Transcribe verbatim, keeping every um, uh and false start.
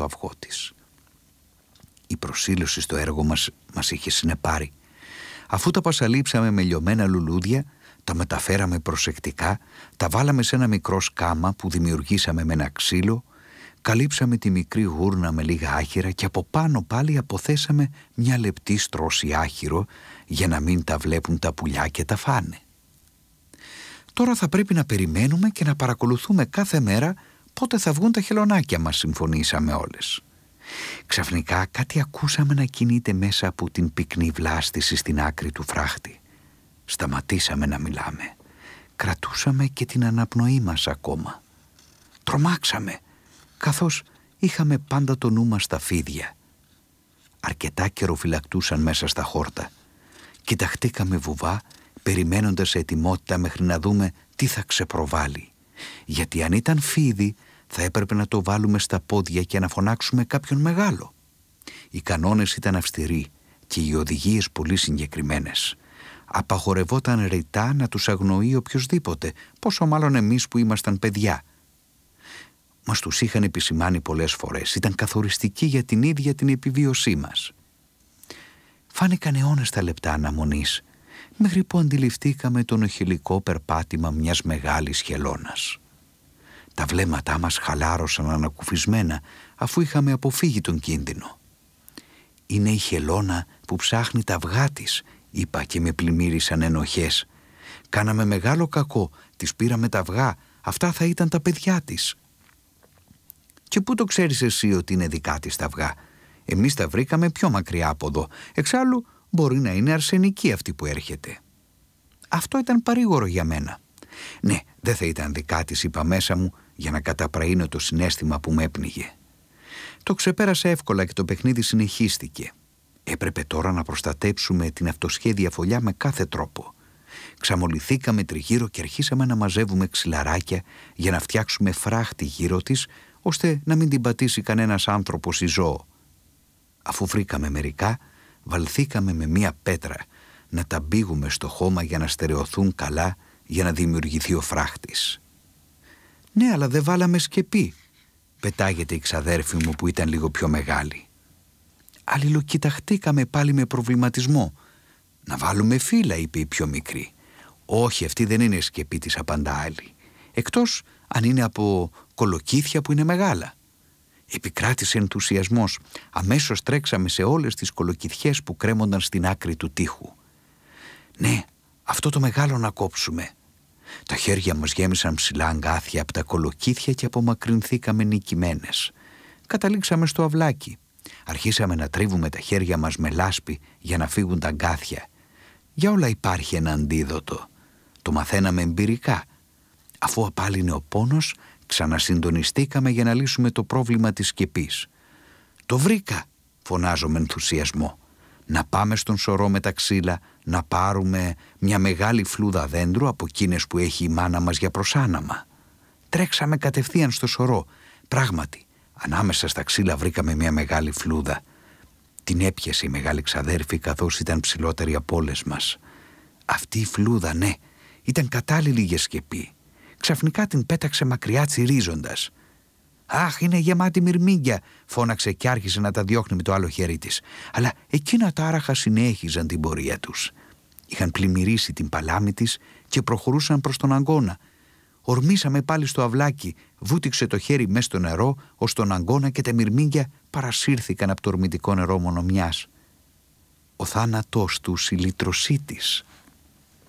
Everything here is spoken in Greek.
στο αυγό της. Η προσήλωση στο έργο μας μας είχε συνεπάρει. Αφού τα πασαλείψαμε με λιωμένα λουλούδια, τα μεταφέραμε προσεκτικά, τα βάλαμε σε ένα μικρό σκάμα που δημιουργήσαμε με ένα ξύλο, καλύψαμε τη μικρή γούρνα με λίγα άχυρα και από πάνω πάλι αποθέσαμε μια λεπτή στρώση άχυρο για να μην τα βλέπουν τα πουλιά και τα φάνε. Τώρα θα πρέπει να περιμένουμε και να παρακολουθούμε κάθε μέρα πότε θα βγουν τα χελωνάκια μας, συμφωνήσαμε όλες. Ξαφνικά κάτι ακούσαμε να κινείται μέσα από την πυκνή βλάστηση στην άκρη του φράχτη. Σταματήσαμε να μιλάμε. Κρατούσαμε και την αναπνοή μας ακόμα. Τρομάξαμε, καθώς είχαμε πάντα το νου μας στα φίδια. Αρκετά καιρό φυλακτούσαν μέσα στα χόρτα. Κοιταχτήκαμε βουβά, περιμένοντας σε ετοιμότητα μέχρι να δούμε τι θα ξεπροβάλλει. Γιατί αν ήταν φίδι, θα έπρεπε να το βάλουμε στα πόδια και να φωνάξουμε κάποιον μεγάλο. Οι κανόνες ήταν αυστηροί και οι οδηγίες πολύ συγκεκριμένες. Απαγορευόταν ρητά να τους αγνοεί οποιοσδήποτε, πόσο μάλλον εμείς που ήμασταν παιδιά. Μας τους είχαν επισημάνει πολλές φορές, ήταν καθοριστικοί για την ίδια την επιβίωσή μας. Φάνηκαν αιώνες τα λεπτά αναμονής, μέχρι που αντιληφθήκαμε το νοχελικό περπάτημα μιας μεγάλης χελώνας. Τα βλέμματά μας χαλάρωσαν ανακουφισμένα, αφού είχαμε αποφύγει τον κίνδυνο. «Είναι η χελώνα που ψάχνει τα αυγά της», είπα και με πλημμύρισαν ενοχές. «Κάναμε μεγάλο κακό, της πήραμε τα αυγά, αυτά θα ήταν τα παιδιά της». «Και πού το ξέρεις εσύ ότι είναι δικά της τα αυγά? Εμείς τα βρήκαμε πιο μακριά από εδώ. Εξάλλου μπορεί να είναι αρσενική αυτή που έρχεται». Αυτό ήταν παρήγορο για μένα. «Ναι, δεν θα ήταν δικά της», είπα μέσα μου για να καταπραίνω το συναίσθημα που με έπνιγε. Το ξεπέρασα εύκολα και το παιχνίδι συνεχίστηκε. Έπρεπε τώρα να προστατέψουμε την αυτοσχέδια φωλιά με κάθε τρόπο. Ξαμολυθήκαμε τριγύρω και αρχίσαμε να μαζεύουμε ξυλαράκια για να φτιάξουμε φράχτη γύρω της, ώστε να μην την πατήσει κανένας άνθρωπος ή ζώο. Αφού βρήκαμε μερικά, βαλθήκαμε με μία πέτρα να τα μπήγουμε στο χώμα για να στερεωθούν καλά, για να δημιουργηθεί ο φράχτης. «Ναι, αλλά δεν βάλαμε σκεπή», πετάγεται η ξαδέρφη μου που ήταν λίγο πιο μεγάλη. Αλληλοκοιταχτήκαμε πάλι με προβληματισμό. «Να βάλουμε φύλλα», είπε η πιο μικρή. «Όχι, αυτή δεν είναι σκεπή», της απαντά άλλη. «Εκτός αν είναι από κολοκύθια που είναι μεγάλα». Επικράτησε ενθουσιασμός. Αμέσως τρέξαμε σε όλες τις κολοκυθιές που κρέμονταν στην άκρη του τοίχου. «Ναι, αυτό το μεγάλο να κόψουμε». Τα χέρια μας γέμισαν ψηλά αγκάθια από τα κολοκύθια και απομακρυνθήκαμε νικημένες. Καταλήξαμε στο αυλάκι. Αρχίσαμε να τρίβουμε τα χέρια μας με λάσπη για να φύγουν τα αγκάθια. Για όλα υπάρχει ένα αντίδοτο. Το μαθαίναμε εμπειρικά. Αφού απάλυνε ο πόνος, ξανασυντονιστήκαμε για να λύσουμε το πρόβλημα της σκεπής. «Το βρήκα», φωνάζω με ενθουσιασμό. «Να πάμε στον σωρό με τα ξύλα, να πάρουμε μια μεγάλη φλούδα δέντρου από εκείνες που έχει η μάνα μας για προσάναμα». Τρέξαμε κατευθείαν στο σωρό. Πράγματι, ανάμεσα στα ξύλα βρήκαμε μια μεγάλη φλούδα. Την έπιασε η μεγάλη ξαδέρφη καθώς ήταν ψηλότερη από όλες μας. Αυτή η φλούδα, ναι, ήταν κατάλληλη για σκεπή. Ξαφνικά την πέταξε μακριά τσιρίζοντας. «Αχ, είναι γεμάτη μυρμήγκια», φώναξε και άρχισε να τα διώχνει με το άλλο χέρι της. Αλλά εκείνα τα άραχα συνέχιζαν την πορεία τους. Είχαν πλημμυρίσει την παλάμη της και προχωρούσαν προς τον αγκώνα. Ορμήσαμε πάλι στο αυλάκι, βούτυξε το χέρι μες στο νερό, ως τον αγκώνα και τα μυρμήγκια παρασύρθηκαν από το ορμητικό νερό μόνο μιας. Ο θάνατός τους, η λύτρωσή της.